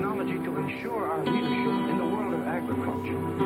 technology to ensure our leadership in the world of agriculture.